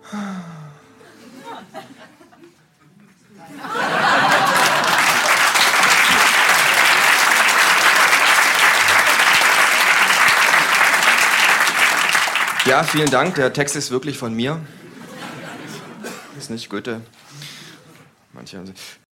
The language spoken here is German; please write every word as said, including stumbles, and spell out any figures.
Ja, vielen Dank. Der Text ist wirklich von mir. Ist nicht Goethe. Manche haben sie